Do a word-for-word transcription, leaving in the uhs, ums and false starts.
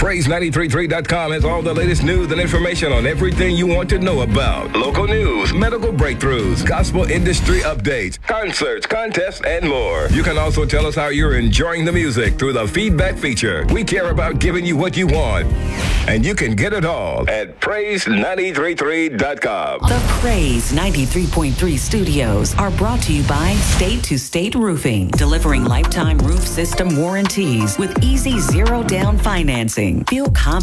Praise nine three three dot com has all the latest news and information on everything you want to know about. Local news, medical breakthroughs, gospel industry updates, concerts, contests, and more. You can also tell us how you're enjoying the music through the feedback feature. We care about giving you what you want, and you can get it all at praise nine three three dot com. The Praise ninety-three point three studios are brought to you by State to State Roofing, delivering lifetime roof system warranties with easy zero down financing. Feel confident